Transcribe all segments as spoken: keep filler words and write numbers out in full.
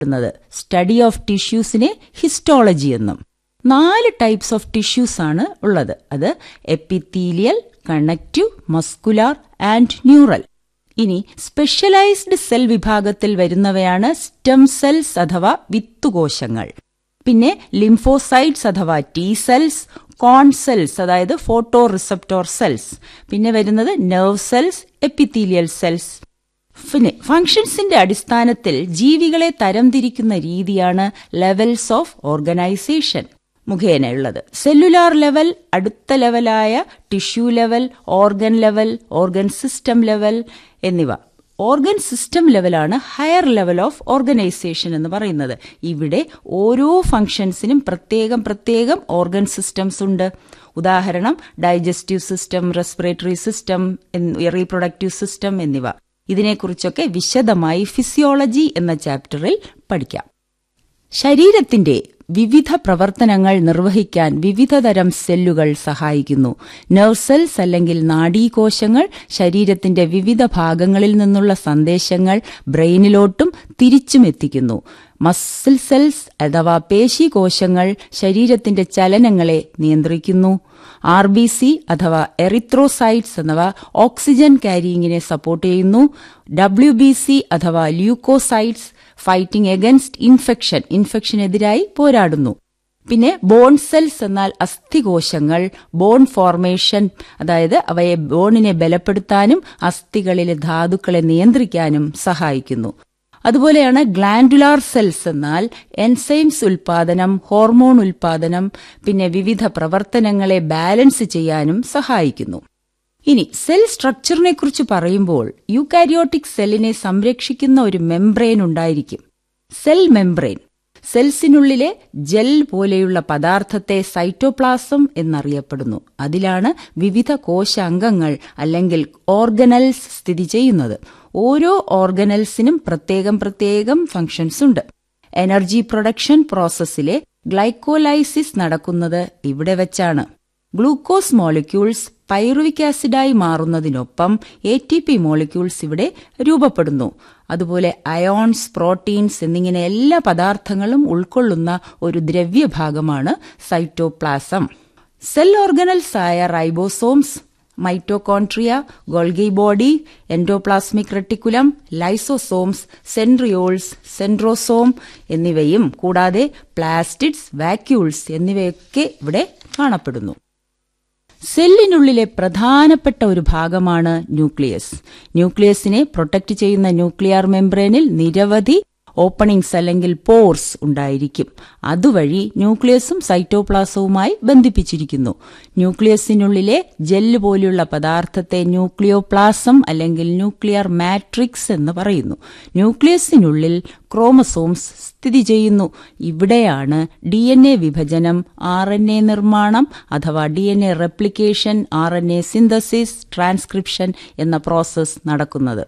Study of ടിഷ്യൂസിനെ histology എന്നും. നാല് types of tissues ആണ് ഉള്ളത്. അത് epithelial, connective, muscular and neural. ഇനി സ്പെഷ്യലൈസ്ഡ് സെൽ വിഭാഗത്തിൽ വരുന്നവയാണ് സ്റ്റെം സെൽസ് അഥവാ വിത്തുകോശങ്ങൾ. പിന്നെ ലിംഫോസൈറ്റ്സ് അഥവാ ടി സെൽസ്, കോൺ സെൽസ് അതായത് ഫോട്ടോ റിസപ്റ്റോർ സെൽസ്, പിന്നെ വരുന്നത് നെർവ് സെൽസ്, എപ്പിത്തീലിയൽ സെൽസ്. പിന്നെ ഫങ്ഷൻസിന്റെ അടിസ്ഥാനത്തിൽ ജീവികളെ തരംതിരിക്കുന്ന രീതിയാണ് levels of organisation മുഖേനയുള്ളത്. Cellular level, അടുത്ത ലെവലായ tissue level, organ level, organ system level എന്നിവ. ഓർഗൻ സിസ്റ്റം ലെവലാണ് ഹയർ ലെവൽ ഓഫ് ഓർഗനൈസേഷൻ എന്ന് പറയുന്നത്. ഇവിടെ ഓരോ ഫംഗ്ഷൻസിനും പ്രത്യേകം പ്രത്യേകം ഓർഗൻ സിസ്റ്റംസ് ഉണ്ട്. ഉദാഹരണം digestive system, respiratory system, reproductive system എന്നിവ. ഇതിനെക്കുറിച്ചൊക്കെ വിശദമായി ഫിസിയോളജി എന്ന ചാപ്റ്ററിൽ പഠിക്കാം. ശരീരത്തിന്റെ വിവിധ പ്രവർത്തനങ്ങൾ നിർവഹിക്കാൻ വിവിധതരം സെല്ലുകൾ സഹായിക്കുന്നു. നെർവ് സെൽസ് അല്ലെങ്കിൽ നാഡീകോശങ്ങൾ ശരീരത്തിന്റെ വിവിധ ഭാഗങ്ങളിൽ നിന്നുള്ള സന്ദേശങ്ങൾ ബ്രെയിനിലോട്ടും തിരിച്ചും എത്തിക്കുന്നു. മസിൽ സെൽസ് അഥവാ പേശികോശങ്ങൾ ശരീരത്തിന്റെ ചലനങ്ങളെ നിയന്ത്രിക്കുന്നു. ആർ ബി സി അഥവാ എറിത്രോസൈറ്റ്സ് അഥവാ ഓക്സിജൻ ക്യാരിയിങ്ങിനെ സപ്പോർട്ട് ചെയ്യുന്നു. ഡബ്ല്യു ബി സി അഥവാ ല്യൂക്കോസൈറ്റ്സ് ഫൈറ്റിംഗ് എഗൻസ്റ്റ് ഇൻഫെക്ഷൻ, ഇൻഫെക്ഷനെതിരായി പോരാടുന്നു. പിന്നെ ബോൺ സെൽസ് എന്നാൽ അസ്ഥികോശങ്ങൾ ബോൺ ഫോർമേഷൻ, അതായത് അവയെ ബോണിനെ ബലപ്പെടുത്താനും അസ്ഥികളിലെ ധാതുക്കളെ നിയന്ത്രിക്കാനും സഹായിക്കുന്നു. അതുപോലെയാണ് ഗ്ലാൻഡുലാർ സെൽസ് എന്നാൽ എൻസൈംസ് ഉൽപാദനം, ഹോർമോൺ ഉൽപാദനം, പിന്നെ വിവിധ പ്രവർത്തനങ്ങളെ ബാലൻസ് ചെയ്യാനും സഹായിക്കുന്നു. ഇനി സെൽ സ്ട്രക്ചറിനെ കുറിച്ച് പറയുമ്പോൾ യൂകാരിയോട്ടിക് സെല്ലിനെ സംരക്ഷിക്കുന്ന ഒരു മെംബ്രെയിൻ ഉണ്ടായിരിക്കും, സെൽ മെംബ്രെയിൻ. സെൽസിനുള്ളിലെ ജെൽ പോലെയുള്ള പദാർത്ഥത്തെ സൈറ്റോപ്ലാസം എന്നറിയപ്പെടുന്നു. അതിലാണ് വിവിധ കോശാംഗങ്ങൾ അല്ലെങ്കിൽ ഓർഗനൽസ് സ്ഥിതി ചെയ്യുന്നത്. ഓരോ ഓർഗനൽസിനും പ്രത്യേകം പ്രത്യേകം ഫങ്ഷൻസ് ഉണ്ട്. എനർജി പ്രൊഡക്ഷൻ പ്രോസസ്സിലെ ഗ്ലൈക്കോലൈസിസ് നടക്കുന്നത് ഇവിടെ വെച്ചാണ്. Glucose molecules pyruvic ആസിഡായി മാറുന്നതിനൊപ്പം A T P molecules ഇവിടെ രൂപപ്പെടുന്നു. അതുപോലെ അയോൺസ്, പ്രോട്ടീൻസ് എന്നിങ്ങനെ എല്ലാ പദാർത്ഥങ്ങളും ഉൾക്കൊള്ളുന്ന ഒരു ദ്രവ്യഭാഗമാണ് സൈറ്റോപ്ലാസം. സെൽ ഓർഗനൽസ് ആയ ribosomes, mitochondria, Golgi body, endoplasmic reticulum, lysosomes, സെൻട്രിയോൾസ്, centrosome എന്നിവയും കൂടാതെ പ്ലാസ്റ്റിഡ്സ്, വാക്യൂൾസ് എന്നിവയൊക്കെ ഇവിടെ കാണപ്പെടുന്നു. സെല്ലിനുള്ളിലെ പ്രധാനപ്പെട്ട ഒരു ഭാഗമാണ് ന്യൂക്ലിയസ്. ന്യൂക്ലിയസിനെ പ്രൊട്ടക്ട് ചെയ്യുന്ന ന്യൂക്ലിയർ മെംബ്രെയിനിൽ നിരവധി ഓപ്പണിംഗ്സ് അല്ലെങ്കിൽ പോർസ് ഉണ്ടായിരിക്കും. അതുവഴി ന്യൂക്ലിയസും സൈറ്റോപ്ലാസവുമായി ബന്ധിപ്പിച്ചിരിക്കുന്നു. ന്യൂക്ലിയസിനുള്ളിലെ ജെല്ല് പോലെയുള്ള പദാർത്ഥത്തെ ന്യൂക്ലിയോപ്ലാസം അല്ലെങ്കിൽ ന്യൂക്ലിയർ മാട്രിക്സ് എന്ന് പറയുന്നു. ന്യൂക്ലിയസിനുള്ളിൽ ക്രോമസോംസ് സ്ഥിതി ചെയ്യുന്നു. ഇവിടെയാണ് ഡി എൻ എ വിഭജനം, ആർ എൻ എ നിർമ്മാണം അഥവാ D N A replication, R N A synthesis, transcription എന്ന പ്രോസസ് നടക്കുന്നത്.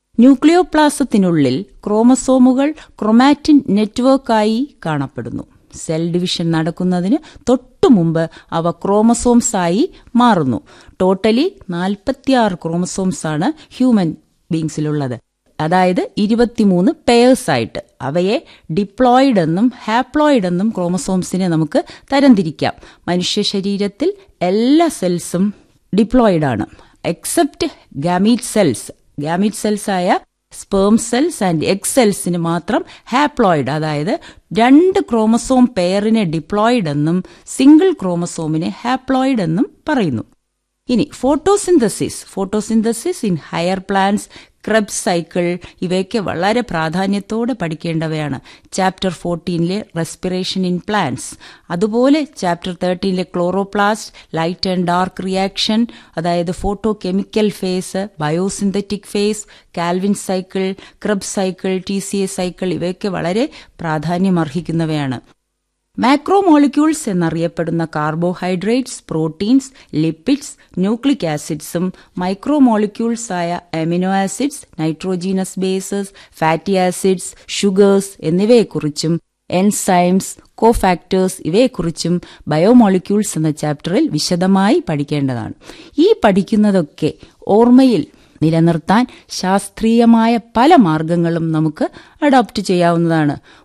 ന്യൂക്ലിയോപ്ലാസത്തിനുള്ളിൽ ക്രോമസോമുകൾ ക്രൊമാറ്റിൻ നെറ്റ്വർക്കായി കാണപ്പെടുന്നു. സെൽ ഡിവിഷൻ നടക്കുന്നതിന് തൊട്ടുമുമ്പ് അവ ക്രോമസോംസായി മാറുന്നു. ടോട്ടലി നാൽപ്പത്തിയാറ് ക്രോമസോംസാണ് ഹ്യൂമൻ ബീങ്സിലുള്ളത്. അതായത് ഇരുപത്തിമൂന്ന് പെയേഴ്സായിട്ട്. അവയെ ഡിപ്ലോയിഡ് എന്നും ഹാപ്ലോയിഡ് എന്നും ക്രോമസോംസിനെ നമുക്ക് തരംതിരിക്കാം. മനുഷ്യ ശരീരത്തിൽ എല്ലാ സെൽസും ഡിപ്ലോയിഡാണ്, except gamete cells. Gamete cells ആയ സ്പേം സെൽസ് ആൻഡ് എഗ് സെൽസിന് മാത്രം ഹാപ്ലോയിഡ്, അതായത് രണ്ട് ക്രോമസോം പെയറിനെ ഡിപ്ലോയിഡ് എന്നും സിംഗിൾ ക്രോമസോമിനെ ഹാപ്ലോയിഡ് എന്നും പറയുന്നു. ഇനി photosynthesis, photosynthesis in higher plants, Krebs cycle ഇവയൊക്കെ വളരെ പ്രാധാന്യത്തോടെ പഠിക്കേണ്ടവയാണ്. ചാപ്റ്റർ ഫോർട്ടീനിലെ റെസ്പിറേഷൻ ഇൻ പ്ലാന്റ്സ്, അതുപോലെ chapter തേർട്ടീനിലെ chloroplast, light and dark reaction, അതായത് photo chemical face, biosynthetic face, Calvin cycle, Krebs cycle, T C A cycle ഇവയൊക്കെ വളരെ പ്രാധാന്യമർഹിക്കുന്നവയാണ്. മാക്രോമോളിക്യൂൾസ് എന്നറിയപ്പെടുന്ന carbohydrates, proteins, lipids, nucleic ആസിഡ്സും മൈക്രോമോളിക്യൂൾസ് ആയ amino acids, nitrogenous bases, fatty acids, sugars എന്നിവയെക്കുറിച്ചും enzymes, cofactors ഇവയെക്കുറിച്ചും biomolecules എന്ന ചാപ്റ്ററിൽ വിശദമായി പഠിക്കേണ്ടതാണ്. ഈ പഠിക്കുന്നതൊക്കെ ഓർമ്മയിൽ നിലനിർത്താൻ ശാസ്ത്രീയമായ പല മാർഗങ്ങളും നമുക്ക് അഡോപ്റ്റ് ചെയ്യാവുന്നതാണ്.